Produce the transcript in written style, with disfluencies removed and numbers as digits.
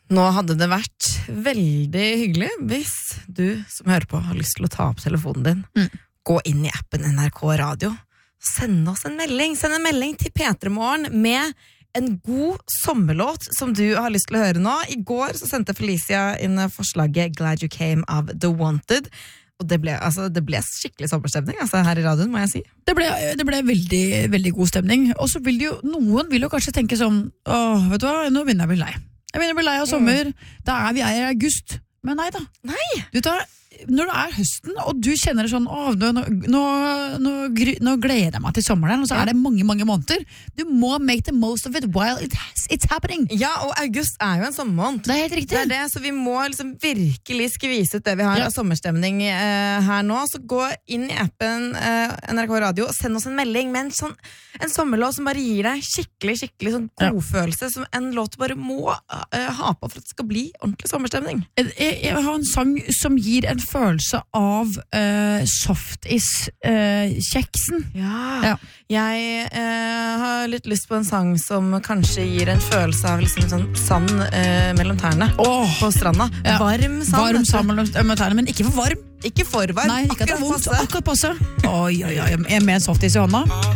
Nå hadde det vært veldig hyggelig hvis du som hører på har lyst til å ta opp telefonen din, gå inn i appen NRK Radio, send oss en melding, send en melding til P3morgen med en god sommerlåt som du har lyst til å høre nå. I går så sendte Felicia inn forslaget Glad You Came av The Wanted, og det ble skikkelig sommerstemning her i radioen, må jeg si. Det ble veldig, veldig god stemning, og så noen vil jo kanskje tenke sånn, vet du hva, nå begynner jeg å bli lei. Jeg begynner å bli lei av sommer, vi er i august, men nei da. Nei! Du tar, når det høsten, og du kjenner det sånn, nå gleder jeg meg til sommeren, og så det mange, mange måneder. Du må make the most of it while it's happening. Ja, og august jo en sommermåned. Det helt riktig. Det det, så vi må liksom virkelig skvise ut det vi har av sommerstemning her nå. Så gå inn i appen NRK Radio og send oss en melding med en sommerlåt som bare gir deg skikkelig sånn godfølelse, som en låt du bare må ha på for at det skal bli ordentlig sommerstemning. Jeg har en sang som gir en følelse av softis-kjeksen. Ja. Jeg har litt lyst på en sang som kanskje gir en følelse av liksom en sånn sand mellom tærne på stranda. Varm sand mellom tærne, men ikke for varm. Ikke for varm. Nei, ikke akkurat passe. Oi, med en softis i hånda.